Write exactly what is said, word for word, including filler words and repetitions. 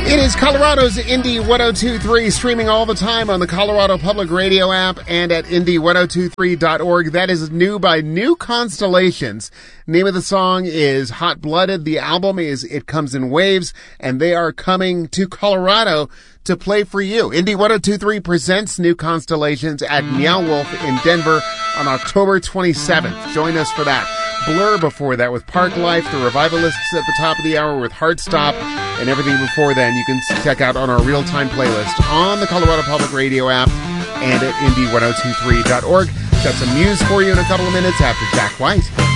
It is Colorado's Indie one oh two point three, streaming all the time on the Colorado Public Radio app and at indie ten twenty-three dot org. That is new by New Constellations. Name of the song is Hot Blooded. The album is It Comes in Waves, and they are coming to Colorado to play for you. Indie ten twenty-three presents New Constellations at Meow Wolf in Denver on October twenty-seventh. Join us for that. Blur before that with Park Life, the Revivalists at the top of the hour with Heartstop, and everything before then you can check out on our real-time playlist on the Colorado Public Radio app and at indie ten twenty-three dot org. Got some news for you in a couple of minutes after Jack White.